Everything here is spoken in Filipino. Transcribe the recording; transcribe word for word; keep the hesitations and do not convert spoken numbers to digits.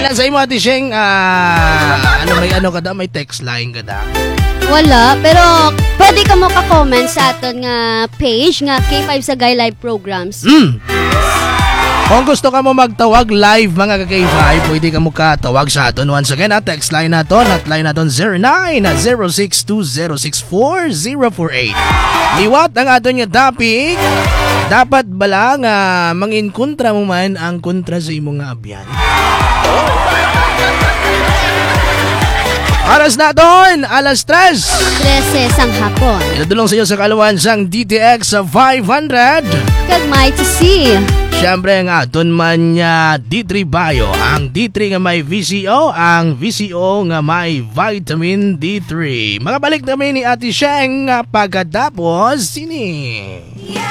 na sa imo Ate Sheng, ah, ano may ano kada, may text line kada. Wala, pero pwede ka mo ka-comment sa aton nga page nga K five Sagay Live Programs. Mm. Kung gusto ka mo magtawag live mga ka-K five, pwede ka mo katawag sa aton. Once again, ha, text line naton, at line naton zero nine zero six two zero six four zero four eight. Liwat ang aton nga topic. Dapat bala nga manginkontra mo man ang kontra sa imong nga abyan. Aras na doon, alas tres. trese sang hapon. Inadulong sa iyo sa kaluan sang D T X five hundred. Kag may to see. Siyempre nga, doon man niya D three Bio. Ang D three nga may V C O, ang V C O nga may vitamin D three. Makabalik namin ni Ate Sheng pagkatapos sini.